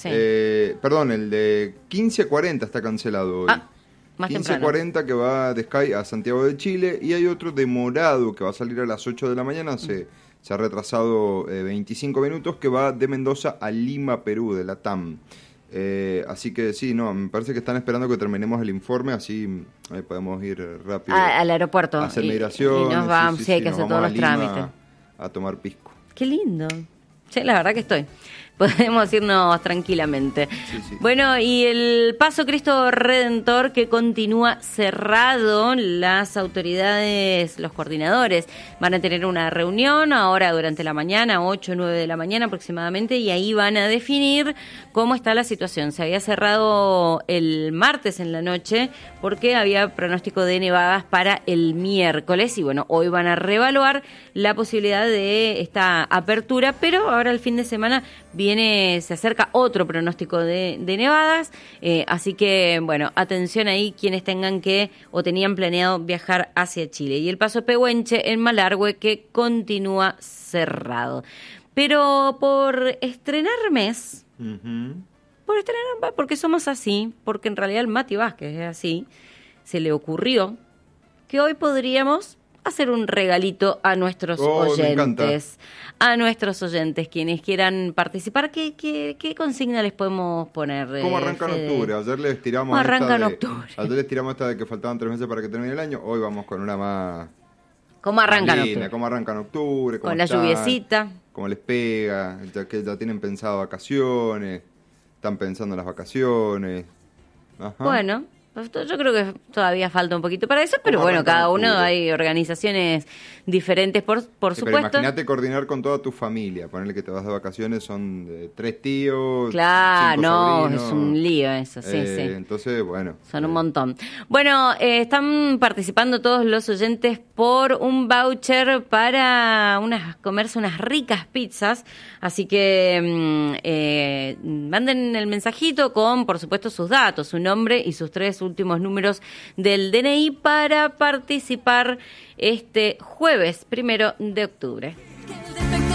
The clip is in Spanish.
Sí. Perdón, el de 15:40 está cancelado hoy. Más 15:40 que va de Sky a Santiago de Chile, y hay otro demorado que va a salir a las 8 de la mañana, se ha retrasado 25 minutos, que va de Mendoza a Lima, Perú, de la TAM. Así que sí, no, me parece que están esperando que terminemos el informe, así podemos ir rápido al aeropuerto. a hacer migración. Y nos vamos, sí, hay que hacer todos los trámites. A tomar pisco. Qué lindo. Sí, la verdad que estoy. Podemos irnos tranquilamente. Sí. Bueno, y el Paso Cristo Redentor, que continúa cerrado. Las autoridades, los coordinadores, van a tener una reunión ahora durante la mañana, 8 o 9 de la mañana aproximadamente, y ahí van a definir cómo está la situación. Se había cerrado el martes en la noche porque había pronóstico de nevadas para el miércoles, y bueno, hoy van a reevaluar la posibilidad de esta apertura, pero ahora el fin de semana se acerca otro pronóstico de nevadas, así que, bueno, atención ahí quienes tengan que o tenían planeado viajar hacia Chile. Y el Paso Pehuenche en Malargüe, que continúa cerrado. Pero por estrenar mes, porque somos así, porque en realidad el Mati Vázquez es así, se le ocurrió que hoy podríamos hacer un regalito a nuestros oyentes. A nuestros oyentes, quienes quieran participar, ¿qué consigna les podemos poner? ¿Cómo arranca en octubre? Ayer les tiramos esta de que faltaban 3 meses para que termine el año. Hoy vamos con una más... ¿Cómo arranca en octubre? ¿Cómo arranca en octubre? Con la lluviecita. ¿Cómo les pega? Ya tienen pensado vacaciones. Están pensando en las vacaciones. Ajá. Bueno, yo creo que todavía falta un poquito para eso, pero bueno, cada uno, hay organizaciones diferentes, por supuesto. Pero imagínate coordinar con toda tu familia, ponerle que te vas de vacaciones, son 3 tíos, 5 sobrinos. Es un lío eso, sí. Entonces, bueno. Son un montón. Bueno, están participando todos los oyentes por un voucher para comerse unas ricas pizzas, así que manden el mensajito con, por supuesto, sus datos, su nombre y sus 3 últimos números del DNI para participar este jueves 1 de octubre.